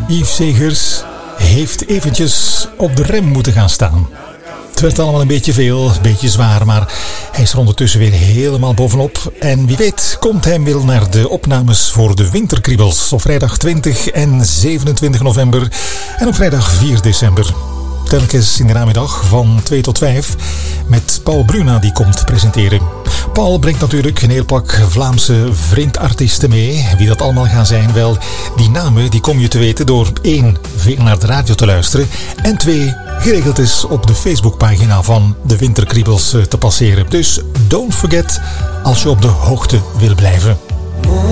Yves Segers heeft eventjes op de rem moeten gaan staan. Het werd allemaal een beetje veel, een beetje zwaar, maar hij is er ondertussen weer helemaal bovenop. En wie weet komt hij wel naar de opnames voor de Winterkriebels op vrijdag 20 en 27 november en op vrijdag 4 december. Telkens in de namiddag van 2 tot 5 met Paul Bruna die komt presenteren. Paul brengt natuurlijk een heel pak Vlaamse vriendartiesten mee. Wie dat allemaal gaan zijn, wel, die namen die kom je te weten door 1. veel naar de radio te luisteren en 2. geregeld is op de Facebookpagina van de Winterkriebels te passeren. Dus don't forget als je op de hoogte wil blijven.